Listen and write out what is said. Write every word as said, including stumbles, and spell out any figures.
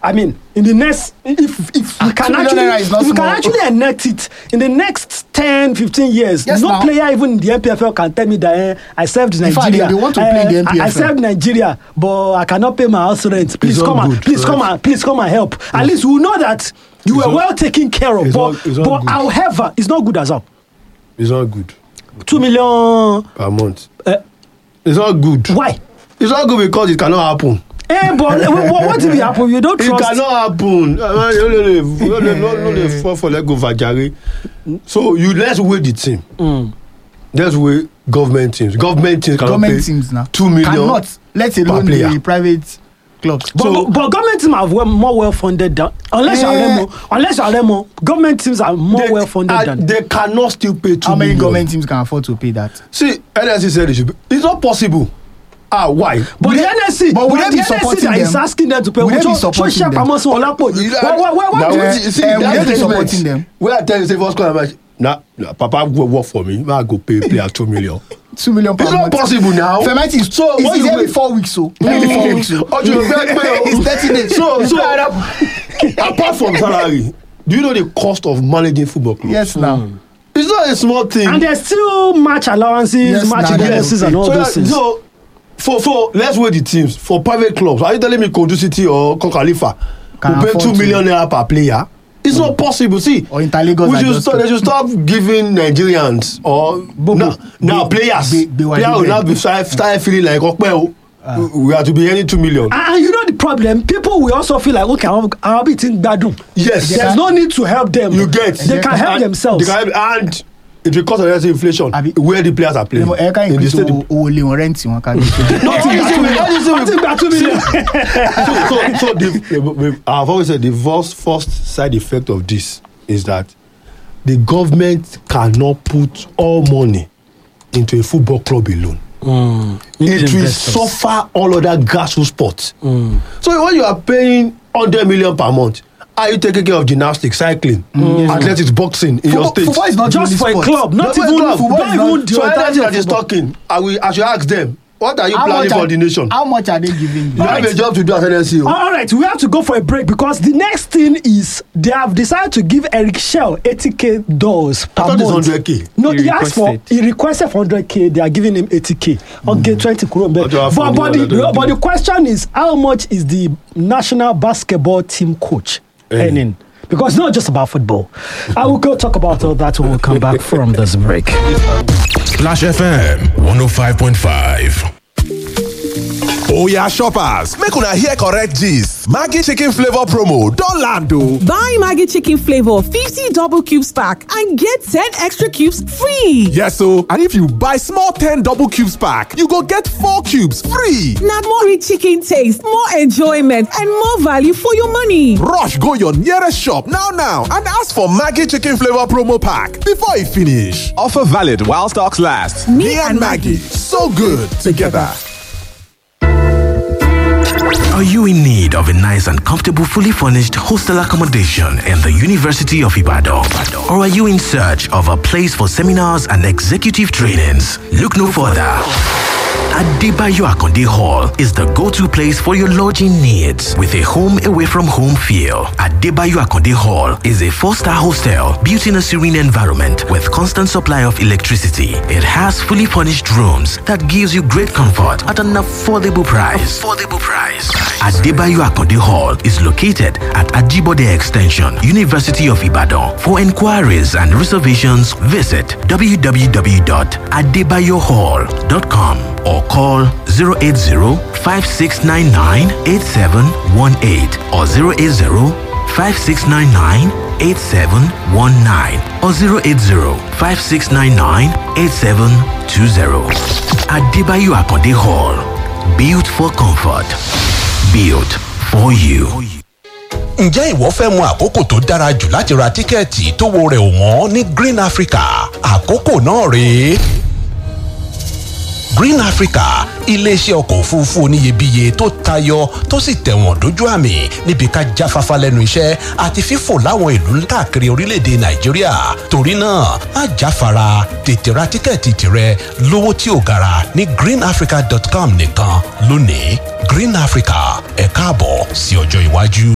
I mean, in the next, if if we can actually, if we can actually enact it in the next ten, fifteen years, yes, no now. player even in the N P F L can tell me that eh, I served Nigeria. In fact, they, they want to uh, play in the N P F L. I, I served Nigeria, but I cannot pay my house rent. Please come and please right. come and please come and help. Yes. At least we know that you it's were not, well taken care of. But, not, but good. however, it's not good as well. It's not good. Two million per month. Uh, it's not good. Why? It's not good because it cannot happen. Eh, but what if it happen? You don't trust. It cannot happen. For let go Vajari. So you let's weigh the team. Mm. Let's weigh government teams. Government teams cannot government pay teams now. Two million. Cannot. Let alone the private clubs. But, so, but, but government teams are well, more well funded than unless eh, you're Remo. Unless you're Remo, government teams are more they, well funded uh, than. They cannot still pay two How many million. government teams can afford to pay that? See, N S C said it should be. It's not possible. Ah, why? But would the N S C, but would the they be supporting them? Is asking them to pay. Would they be supporting them? Why? Why? Why? Why? Would they be supporting them? Where I tell you, say first call match. Nah, Papa go work for me. I go pay player two million. Two million. It's not possible now. Ferment is so. It's every four weeks so. Every four weeks so. It's thirty days. So, so apart from salary, do you know the cost of managing football clubs? Yes, now. It's not a small thing. And there's still match allowances, yes, match allowances, and all so those things. So, for for let's weigh the teams. For private clubs, are you telling me Kodu City or Khalifa will pay two million naira per player? It's mm. not possible. See, or in Lagos, we should stop, they should stop giving Nigerians or Bobo, now, now be, players. Be, be players will now be start, start feeling like okay, uh, we have to be earning two million. And you know the problem, people will also feel like okay, I'll, I'll be thinking badum. Yes, there's can, no need to help them. You get they, they can help and, themselves. They can help, and it will cause a inflation Abi, where the players are playing. In the stadium. So, so the, I've always said the first, first side effect of this is that the government cannot put all money into a football club alone. Mm. It will suffer all other grassroots sports. Mm. So when you are paying one hundred million per month, are you taking care of gymnastics, cycling, mm. athletics, boxing in football, your state? Football is not just for a club, not even club. Football not even so anything that is talking, I will, I should ask them, what are you how planning for are, the nation? How much are they giving you? You have right. a job to do as N S C. All right, we have to go for a break because the next thing is they have decided to give Eric Shell eighty k dollars per I thought month. It's one hundred k. No, he, he asked for, he requested for one hundred k, they are giving him eighty k. Mm. Okay, twenty crore. But, but, the, but the question is, how much is the national basketball team coach hey. earning? Because it's not just about football. I will go talk about all that when we come back from this break. Splash F M one oh five point five. Oya shoppers, make una hear correct gist. Maggi chicken flavor promo don land o. Buy Maggi chicken flavor fifty double cubes pack and get ten extra cubes free. Yes o, and if you buy small ten double cubes pack, you go get four cubes free. Na more rich chicken taste, more enjoyment and more value for your money. Rush go your nearest shop now now and ask for Maggi chicken flavor promo pack before e finish. Offer valid while stocks last. Me, Me and Maggi, so good together. Are you in need of a nice and comfortable, fully furnished hostel accommodation in the University of Ibadan? Or are you in search of a place for seminars and executive trainings? Look no further. Adebayo Akonde Hall is the go-to place for your lodging needs with a home away from home feel. Adebayo Akonde Hall is a four-star hostel built in a serene environment with constant supply of electricity. It has fully furnished rooms that gives you great comfort at an affordable price. Affordable price. Adebayo Akonde Hall is located at Ajibode Extension, University of Ibadan. For inquiries and reservations, visit w w w dot adebayo hall dot com or call zero eight zero, five six nine nine, eight seven one eight or zero eight zero, five six nine nine, eight seven one nine or zero eight zero, five six nine nine, eight seven two zero. Adebayo Akonde Hall. Built for comfort. Built for you. Ǹjẹ́ ìwọ fẹ́ mọ àkókò tó dára jù láti ra tíkẹ́ẹ̀tì tó wo rẹ̀ ò wọ́n ní Green Africa? Àkókò náà rèé. Green Africa, iléeṣẹ́ ọkọ̀ òfurufú oníyebíye tó tayọ tó sì tẹ̀wọ̀n dójú àmì níbi ká jáfáfá lẹ́nu iṣẹ́ àti fífò láwọn ìlú káàkiri orílẹ̀-èdè Nàìjíríà. Torí náà, má jáfara, tètè ra tíkẹ́ẹ̀tì tirẹ̀ lówó tí ò gara ní green africa dot com nìkan lónìí. Green Africa, ẹ káàbọ̀ sí ọjọ́ iwájú.